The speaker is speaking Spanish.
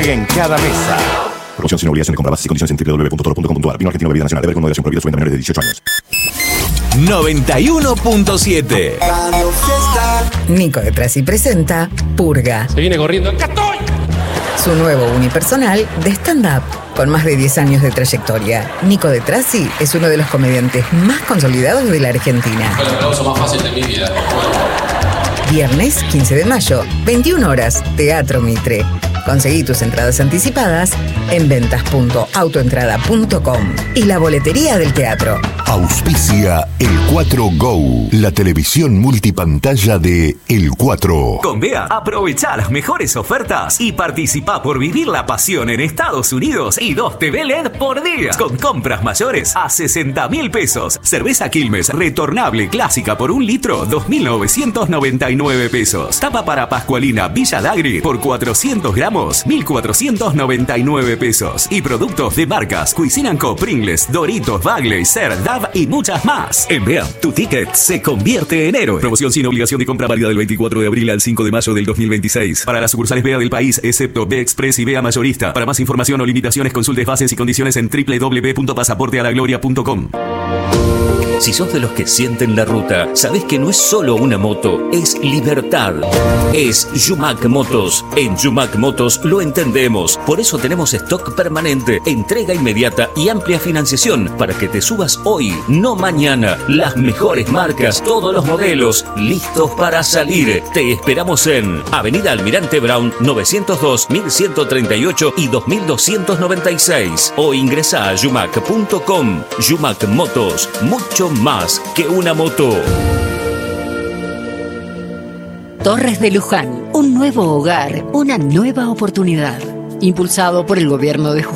juega en cada mesa. Promoción sin obligación de compra. Bases y condiciones en www.toro.com.ar. Vino Argentino Bebida Nacional. Beber con moderación. Prohibido su venta a menores de 18 años. 91.7 Nico de Trasi presenta Purga. Se viene corriendo. ¡Acá estoy! Su nuevo unipersonal de stand-up. Con más de 10 años de trayectoria, Nico de Trasi es uno de los comediantes más consolidados de la Argentina. Fue el aplauso más fácil de mi vida. Viernes 15 de mayo, 21 horas, Teatro Mitre. Conseguí tus entradas anticipadas en ventas.autoentrada.com y la boletería del teatro. Auspicia El 4 Go, la televisión multipantalla de El 4. Con Bea, aprovecha las mejores ofertas y participa por vivir la pasión en Estados Unidos y 2 TV LED por día. Con compras mayores a 60.000 pesos. Cerveza Quilmes retornable clásica por 1 litro, 2.999 pesos. Tapa para Pascualina Villa Dagri por 400 gramos, 1.499 pesos. Y productos de marcas Cuisine & Co, Pringles, Doritos, Bagley, Ser, Dab y muchas más. En Bea, tu ticket se convierte en héroe. Promoción sin obligación de compra válida del 24 de abril al 5 de mayo del 2026. Para las sucursales Bea del país, excepto Bea Express y Bea Mayorista. Para más información o limitaciones, consulte bases y condiciones en www.pasaportealagloria.com. Si sos de los que sienten la ruta, sabés que no es solo una moto, es libertad. Es Yumac Motos. En Yumac Motos lo entendemos. Por eso tenemos stock permanente, entrega inmediata y amplia financiación para que te subas hoy, no mañana. Las mejores marcas, todos los modelos, listos para salir. Te esperamos en Avenida Almirante Brown, 902, 1138 y 2296. O ingresa a yumac.com. Yumac Motos, mucho más que una moto. Torres de Luján, un nuevo hogar, una nueva oportunidad. Impulsado por el gobierno de Jujuy.